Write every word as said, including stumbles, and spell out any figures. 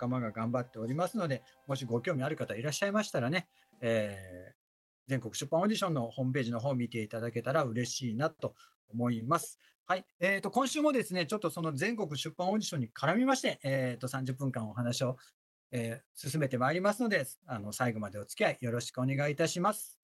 仲間が頑張っておりますので、もしご興味ある方いらっしゃいましたらね、えー全国出版オーディションのホームページの方を見ていただけたら嬉しいなと思います。はい。えっ、と、今週もですね、ちょっとその全国出版オーディションに絡みまして、えっ、と、さんじゅっぷんかんお話を、えー進めてまいりますので、あの、最後までお付き合いよろしくお願いいたします。